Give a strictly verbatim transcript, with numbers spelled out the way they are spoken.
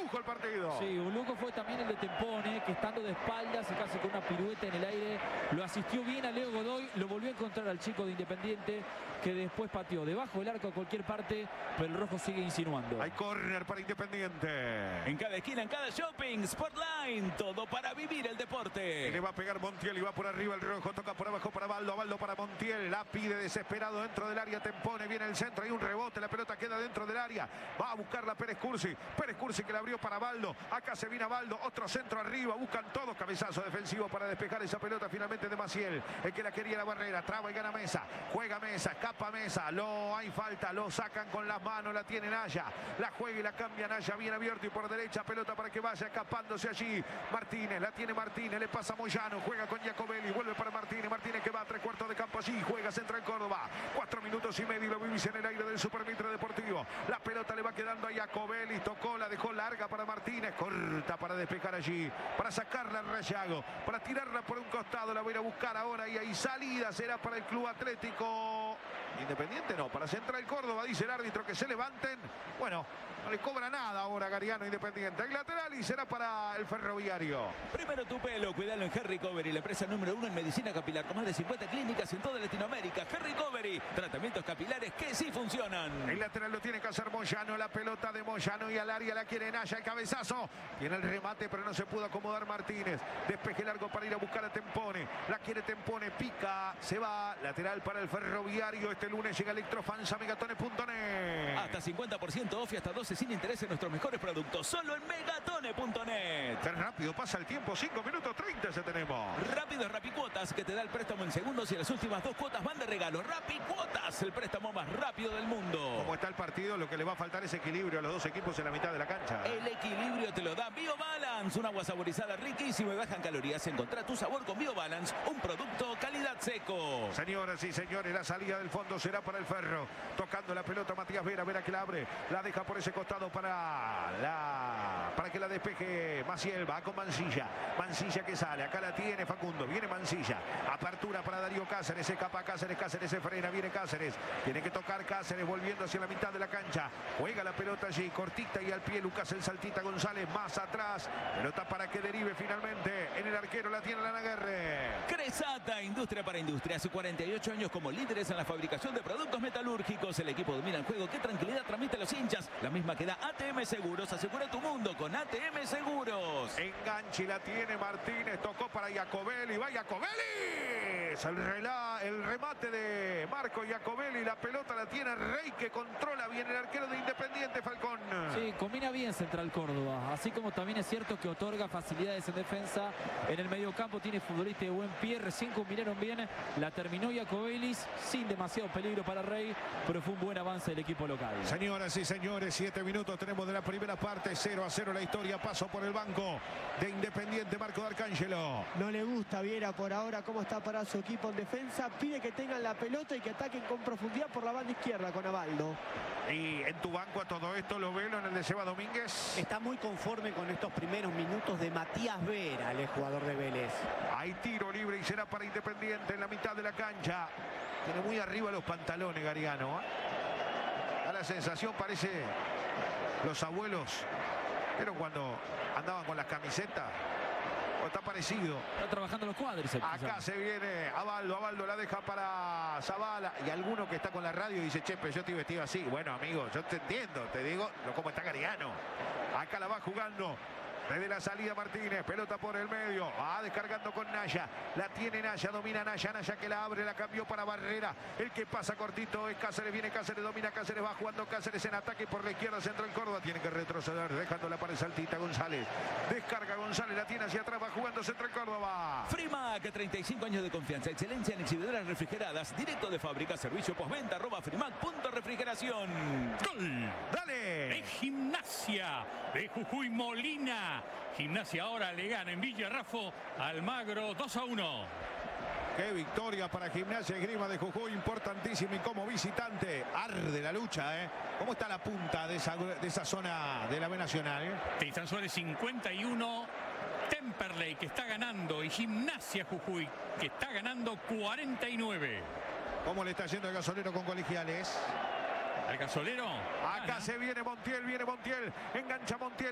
lujo el partido. Sí, un lujo fue también el de Tempone, que estando de espaldas, se casi con una pirueta en el aire, lo asistió bien a Leo Godoy, lo volvió a encontrar al chico de Independiente, que después pateó debajo del arco a cualquier parte, pero el rojo sigue insinuando. Hay córner para Independiente. En cada esquina, en cada shopping, Sportline, todo para vivir el deporte. Y le va a pegar Montiel y va por arriba el rojo, toca por abajo para Baldo, Baldo para Montiel, la pide desesperado dentro del área, Tempone, viene el centro, hay un rebote, la pelota queda dentro del área, va a buscarla Pérez Cursi, Pérez Cursi que la abrió para Baldo, acá se viene a Baldo, otro centro arriba, buscan todos, cabezazo defensivo para despejar esa pelota finalmente de Maciel, el que la quería la barrera, traba y gana Mesa, juega Mesa, escapa Mesa, lo hay falta, lo sacan con las manos, la tiene Naya, la juega y la cambia Naya, bien abierto y por derecha, pelota para que vaya escapándose allí, Martínez, la tiene Martínez, le pasa a Moyano, juega con Giacobelli, vuelve para Martínez, Martínez que va a tres cuartos de campo allí, juega Central Córdoba, cuatro minutos y medio, lo vivís en el aire del Supermitre Deportivo, la pelota le va quedando a Giacobelli, tocó, la dejó larga para Martínez, corta para despejar allí, para sacarla al Rayago, para tirarla por un costado, la voy a ir a buscar ahora y ahí salida será para el Club Atlético Independiente, no, para Central Córdoba, dice el árbitro que se levanten, bueno, no le cobra nada ahora Gariano Independiente, el lateral y será para el Ferroviario. Primero tu pelo, cuidalo en Harry Covery, la empresa número uno en medicina capilar, con más de cincuenta clínicas en toda Latinoamérica. Harry Covery, tratamientos capilares que sí funcionan. El lateral lo tiene que hacer Moyano, la pelota de Moyano y al área la quiere Naya, el cabezazo, tiene el remate pero no se pudo acomodar Martínez, despeje largo para ir a buscar a Tempone, la quiere Tempone, pica, se va, lateral para el Ferroviario, este lunes llega Electrofansa, megatone punto net. Hasta cincuenta por ciento off y hasta doce sin interés en nuestros mejores productos, solo en megatone punto net. Tan rápido pasa el tiempo, cinco minutos treinta se tenemos. Rápido es Rapicuotas, que te da el préstamo en segundos y las últimas dos cuotas van de regalo. Rapicuotas, el préstamo más rápido del mundo. Como está el partido, lo que le va a faltar es equilibrio a los dos equipos en la mitad de la cancha. El equilibrio te lo da BioBalance, un agua saborizada riquísima y baja en calorías. Encontrá tu sabor con BioBalance, un producto calidad seco. Señoras y señores, la salida del fondo será para el Ferro. Tocando la pelota Matías Vera, Vera que la abre, la deja por ese costado para la para que la despeje Maciel, va con Mancilla. Mancilla que sale, acá la tiene Facundo, viene Mancilla. Apertura para Darío Cáceres, se escapa Cáceres, Cáceres se frena, viene Cáceres. Tiene que tocar Cáceres volviendo hacia la mitad de la cancha. Juega la pelota allí, cortita y al pie Lucas el Saltita González, más atrás. Pelota para que derive finalmente en el arquero, la tiene Lanaguerre. Cresata, industria para industria. Hace cuarenta y ocho años como líderes en la fabricación de productos metalúrgicos. El equipo domina el juego. ¿Qué tranquilidad transmite a los hinchas? La misma que da A T M Seguros. Asegura tu mundo con A T M Seguros. Enganche la tiene Martínez, tocó para Giacobelli, va Giacobelli. Es el, relá, el remate de Marco Giacobelli, la pelota la tiene Rey que controla bien el arquero de Independiente, Falcón. Sí, combina bien Central Córdoba, así como también es cierto que otorga facilidades en defensa. En el mediocampo tiene futbolistas de buen pie, recién combinaron bien, la terminó Giacobelli sin demasiado peligro para Rey, pero fue un buen avance del equipo local. Señoras y señores, siete minutos tenemos de la primera parte, cero a cero la historia, paso por el banco de Independiente, Marco D'Arcangelo. No le gusta Viera por ahora cómo está para su equipo en defensa, pide que tengan la pelota y que ataquen con profundidad por la banda izquierda con Abaldo. Y en tu banco a todo esto, lo veo en el de Seba Domínguez. Está muy conforme con estos primeros minutos de Matías Vera, el jugador de Vélez. Hay tiro libre y será para Independiente en la mitad de la cancha. Tiene muy arriba los pantalones Gariano, ¿eh? Da la sensación, parece los abuelos, pero cuando andaban con las camisetas, o está parecido. Está trabajando los cuádriceps. Acá se viene Abaldo, Abaldo la deja para Zavala y alguno que está con la radio dice, che, pero yo estoy vestido así. Bueno, amigo, yo te entiendo, te digo lo cómo está Gariano. Acá la va jugando. Desde la salida Martínez, pelota por el medio, va descargando con Naya, la tiene Naya, domina Naya, Naya que la abre, la cambió para Barrera, el que pasa cortito es Cáceres, viene Cáceres, domina Cáceres, va jugando Cáceres en ataque por la izquierda, Central Córdoba, tiene que retroceder, dejándola para el Saltita González, descarga González, la tiene hacia atrás, va jugando Central Córdoba. Frimac, treinta y cinco años de confianza, excelencia en exhibidoras refrigeradas, directo de fábrica, servicio postventa, arroba frimac punto refrigeración. ¡Gol! ¡Dale! Es Gimnasia de Jujuy Molina. Gimnasia ahora le gana en Villa Raffo Almagro dos a uno. Qué victoria para Gimnasia Esgrima de Jujuy, importantísimo y como visitante. Arde la lucha, ¿eh? ¿Cómo está la punta de esa, de esa zona de la B Nacional? Tristan Suárez cincuenta y uno. Temperley que está ganando y Gimnasia Jujuy que está ganando cuarenta y nueve. ¿Cómo le está yendo el Gasolero con Colegiales? ¿Al Gasolero? Acá se viene Montiel, viene Montiel, engancha Montiel.